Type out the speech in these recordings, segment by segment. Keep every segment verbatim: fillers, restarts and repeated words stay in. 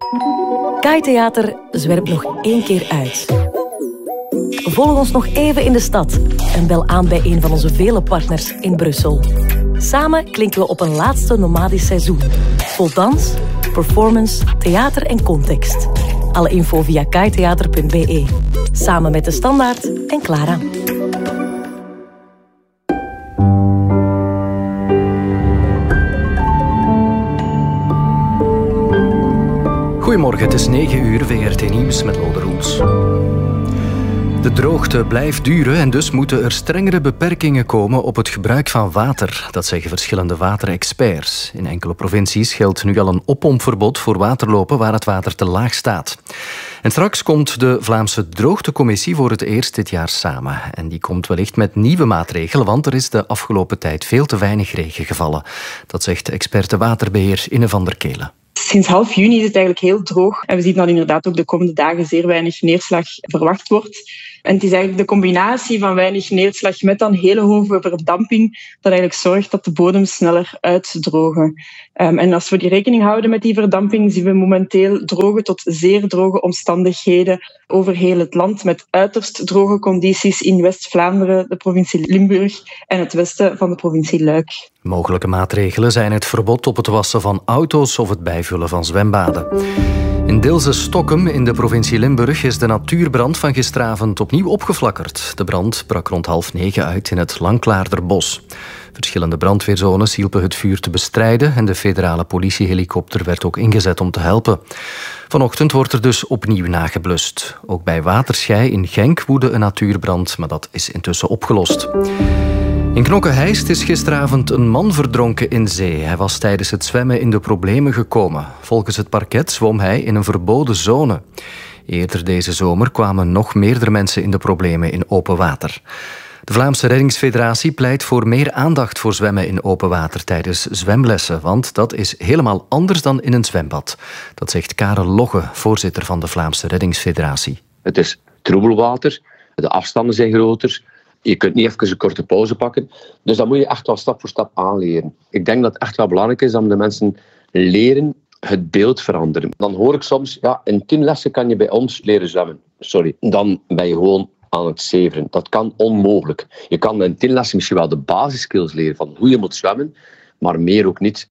Kai Theater zwerpt nog één keer uit. Volg ons nog even in de stad en bel aan bij een van onze vele partners in Brussel. Samen klinken we op een laatste nomadisch seizoen. Vol dans, performance, theater en context. Alle info via kaitheater punt b e. Samen met De Standaard en Clara. Goedemorgen, het is negen uur, V R T Nieuws met Lode Roels. De droogte blijft duren en dus moeten er strengere beperkingen komen op het gebruik van water. Dat zeggen verschillende waterexperts. In enkele provincies geldt nu al een oppompverbod voor waterlopen waar het water te laag staat. En straks komt de Vlaamse Droogtecommissie voor het eerst dit jaar samen. En die komt wellicht met nieuwe maatregelen, want er is de afgelopen tijd veel te weinig regen gevallen. Dat zegt experte waterbeheer Inne van der Kelen. Sinds half juni is het eigenlijk heel droog. En we zien dat inderdaad ook de komende dagen zeer weinig neerslag verwacht wordt. En het is eigenlijk de combinatie van weinig neerslag met dan hele hoge verdamping dat eigenlijk zorgt dat de bodems sneller uitdrogen. Um, en als we die rekening houden met die verdamping, zien we momenteel droge tot zeer droge omstandigheden over heel het land, met uiterst droge condities in West-Vlaanderen, de provincie Limburg en het westen van de provincie Luik. Mogelijke maatregelen zijn het verbod op het wassen van auto's of het bijvullen van zwembaden. In Dilze-Stokkem in de provincie Limburg is de natuurbrand van gisteravond opnieuw opgeflakkerd. De brand brak rond half negen uit in het Langklaarderbos. Verschillende brandweerzones hielpen het vuur te bestrijden en de federale politiehelikopter werd ook ingezet om te helpen. Vanochtend wordt er dus opnieuw nageblust. Ook bij Waterschei in Genk woedde een natuurbrand, maar dat is intussen opgelost. In Knokke-Heist is gisteravond een man verdronken in zee. Hij was tijdens het zwemmen in de problemen gekomen. Volgens het parket zwom hij in een verboden zone. Eerder deze zomer kwamen nog meerdere mensen in de problemen in open water. De Vlaamse Reddingsfederatie pleit voor meer aandacht voor zwemmen in open water tijdens zwemlessen, want dat is helemaal anders dan in een zwembad. Dat zegt Karel Logge, voorzitter van de Vlaamse Reddingsfederatie. Het is troebelwater, de afstanden zijn groter. Je kunt niet even een korte pauze pakken. Dus dat moet je echt wel stap voor stap aanleren. Ik denk dat het echt wel belangrijk is dat de mensen leren het beeld veranderen. Dan hoor ik soms, ja, in tien lessen kan je bij ons leren zwemmen. Sorry, dan ben je gewoon aan het zeveren. Dat kan onmogelijk. Je kan in tien lessen misschien wel de basiskills leren van hoe je moet zwemmen, maar meer ook niet.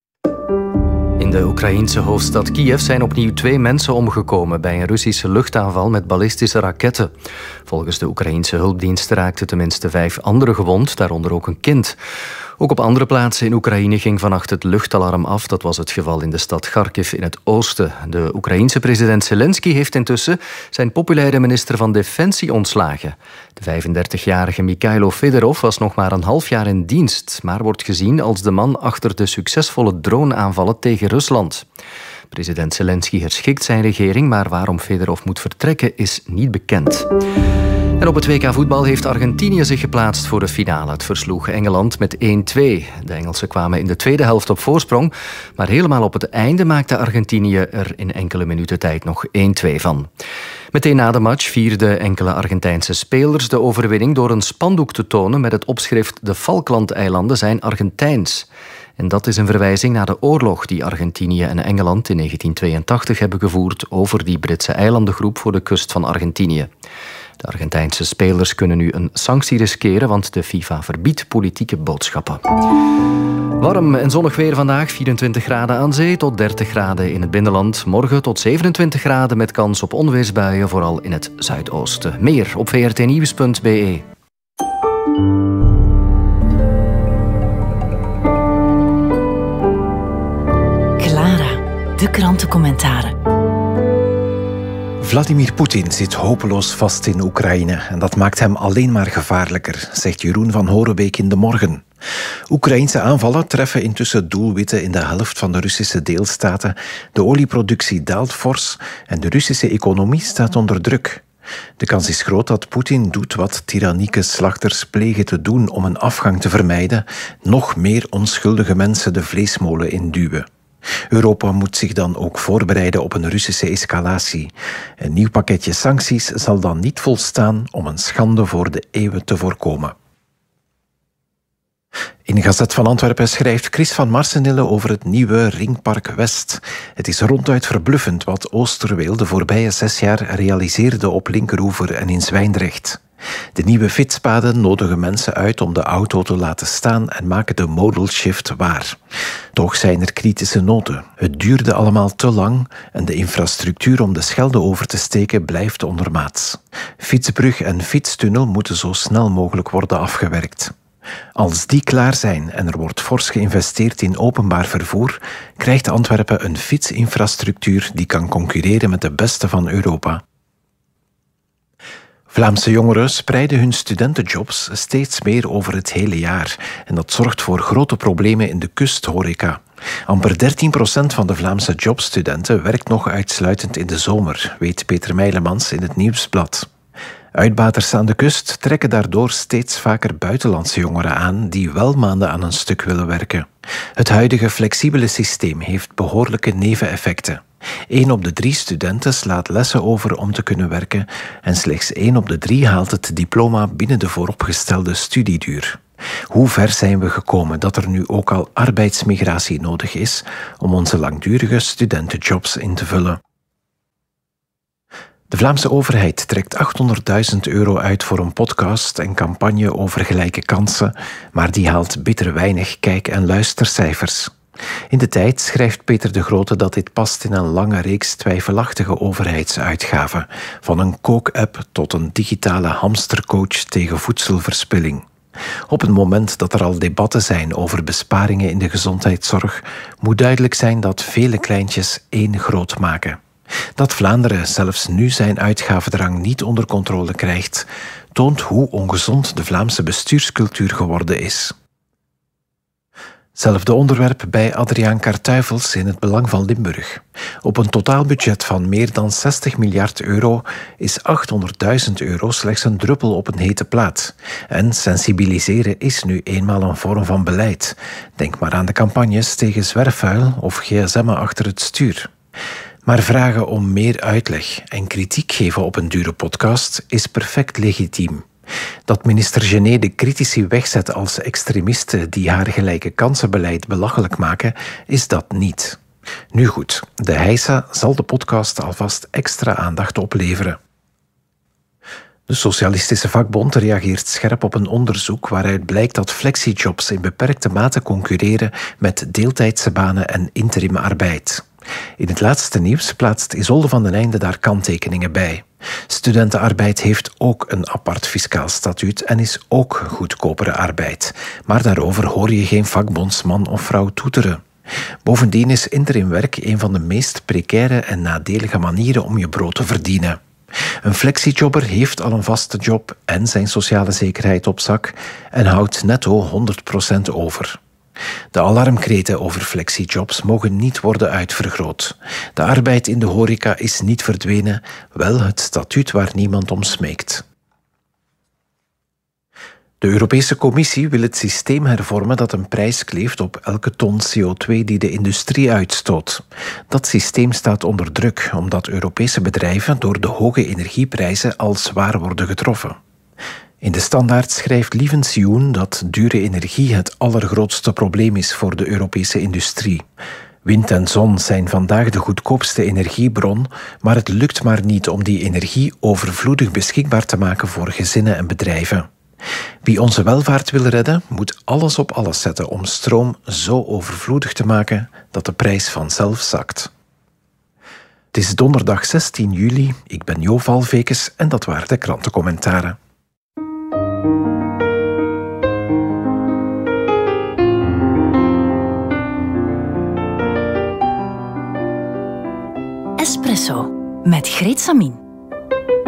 In de Oekraïense hoofdstad Kiev zijn opnieuw twee mensen omgekomen bij een Russische luchtaanval met ballistische raketten. Volgens de Oekraïense hulpdiensten raakten tenminste vijf anderen gewond, daaronder ook een kind. Ook op andere plaatsen in Oekraïne ging vannacht het luchtalarm af. Dat was het geval in de stad Kharkiv in het oosten. De Oekraïense president Zelensky heeft intussen zijn populaire minister van Defensie ontslagen. De vijfendertigjarige Mikhailo Fedorov was nog maar een half jaar in dienst, maar wordt gezien als de man achter de succesvolle droneaanvallen tegen Rusland. President Zelensky herschikt zijn regering, maar waarom Fedorov moet vertrekken is niet bekend. En op het W K voetbal heeft Argentinië zich geplaatst voor de finale. Het versloeg Engeland met één twee. De Engelsen kwamen in de tweede helft op voorsprong, maar helemaal op het einde maakte Argentinië er in enkele minuten tijd nog één twee van. Meteen na de match vierden enkele Argentijnse spelers de overwinning door een spandoek te tonen met het opschrift "De Falklandeilanden zijn Argentijns". En dat is een verwijzing naar de oorlog die Argentinië en Engeland in negentien tweeëntachtig hebben gevoerd over die Britse eilandengroep voor de kust van Argentinië. De Argentijnse spelers kunnen nu een sanctie riskeren, want de FIFA verbiedt politieke boodschappen. Warm en zonnig weer vandaag, vierentwintig graden aan zee tot dertig graden in het binnenland. Morgen tot zevenentwintig graden met kans op onweersbuien, vooral in het zuidoosten. Meer op v r t nieuws punt b e. Clara, de krantencommentaren. Vladimir Poetin zit hopeloos vast in Oekraïne en dat maakt hem alleen maar gevaarlijker, zegt Jeroen van Horenbeek in De Morgen. Oekraïense aanvallen treffen intussen doelwitten in de helft van de Russische deelstaten. De olieproductie daalt fors en de Russische economie staat onder druk. De kans is groot dat Poetin doet wat tyrannieke slachters plegen te doen om een afgang te vermijden, nog meer onschuldige mensen de vleesmolen induwen. Europa moet zich dan ook voorbereiden op een Russische escalatie. Een nieuw pakketje sancties zal dan niet volstaan om een schande voor de eeuwen te voorkomen. In Gazet van Antwerpen schrijft Chris van Marsenille over het nieuwe Ringpark West. Het is ronduit verbluffend wat Oosterweel de voorbije zes jaar realiseerde op Linkeroever en in Zwijndrecht. De nieuwe fietspaden nodigen mensen uit om de auto te laten staan en maken de modal shift waar. Toch zijn er kritische noten. Het duurde allemaal te lang en de infrastructuur om de Schelde over te steken blijft ondermaats. Fietsbrug en fietstunnel moeten zo snel mogelijk worden afgewerkt. Als die klaar zijn en er wordt fors geïnvesteerd in openbaar vervoer, krijgt Antwerpen een fietsinfrastructuur die kan concurreren met de beste van Europa. Vlaamse jongeren spreiden hun studentenjobs steeds meer over het hele jaar en dat zorgt voor grote problemen in de kusthoreca. Amper dertien procent van de Vlaamse jobstudenten werkt nog uitsluitend in de zomer, weet Peter Meilemans in het Nieuwsblad. Uitbaters aan de kust trekken daardoor steeds vaker buitenlandse jongeren aan die wel maanden aan een stuk willen werken. Het huidige flexibele systeem heeft behoorlijke neveneffecten. Eén op de drie studenten slaat lessen over om te kunnen werken en slechts één op de drie haalt het diploma binnen de vooropgestelde studieduur. Hoe ver zijn we gekomen dat er nu ook al arbeidsmigratie nodig is om onze langdurige studentenjobs in te vullen? De Vlaamse overheid trekt achthonderdduizend euro uit voor een podcast en campagne over gelijke kansen, maar die haalt bitter weinig kijk- en luistercijfers. In De Tijd schrijft Peter de Grote dat dit past in een lange reeks twijfelachtige overheidsuitgaven, van een kookapp tot een digitale hamstercoach tegen voedselverspilling. Op het moment dat er al debatten zijn over besparingen in de gezondheidszorg, moet duidelijk zijn dat vele kleintjes één groot maken. Dat Vlaanderen zelfs nu zijn uitgavendrang niet onder controle krijgt, toont hoe ongezond de Vlaamse bestuurscultuur geworden is. Zelfde onderwerp bij Adriaan Kartuivels in Het Belang van Limburg. Op een totaalbudget van meer dan zestig miljard euro is achthonderdduizend euro slechts een druppel op een hete plaat. En sensibiliseren is nu eenmaal een vorm van beleid. Denk maar aan de campagnes tegen zwerfvuil of gsm'en achter het stuur. Maar vragen om meer uitleg en kritiek geven op een dure podcast is perfect legitiem. Dat minister Genet de critici wegzet als extremisten die haar gelijke kansenbeleid belachelijk maken, is dat niet. Nu goed, de Heisa zal de podcast alvast extra aandacht opleveren. De Socialistische Vakbond reageert scherp op een onderzoek waaruit blijkt dat flexijobs in beperkte mate concurreren met deeltijdse banen en interimarbeid. In het laatste nieuws plaatst Isolde van den Einde daar kanttekeningen bij. Studentenarbeid heeft ook een apart fiscaal statuut en is ook goedkopere arbeid. Maar daarover hoor je geen vakbondsman of vrouw toeteren. Bovendien is interimwerk een van de meest precaire en nadelige manieren om je brood te verdienen. Een flexijobber heeft al een vaste job en zijn sociale zekerheid op zak en houdt netto honderd procent over. De alarmkreten over flexijobs mogen niet worden uitvergroot. De arbeid in de horeca is niet verdwenen, wel het statuut waar niemand om smeekt. De Europese Commissie wil het systeem hervormen dat een prijs kleeft op elke ton C O twee die de industrie uitstoot. Dat systeem staat onder druk, omdat Europese bedrijven door de hoge energieprijzen al zwaar worden getroffen. In de Standaard schrijft Lievens Joen dat dure energie het allergrootste probleem is voor de Europese industrie. Wind en zon zijn vandaag de goedkoopste energiebron, maar het lukt maar niet om die energie overvloedig beschikbaar te maken voor gezinnen en bedrijven. Wie onze welvaart wil redden, moet alles op alles zetten om stroom zo overvloedig te maken dat de prijs vanzelf zakt. Het is donderdag zestien juli, ik ben Jo Valvekes en dat waren de krantencommentaren. Espresso met Greet Samin.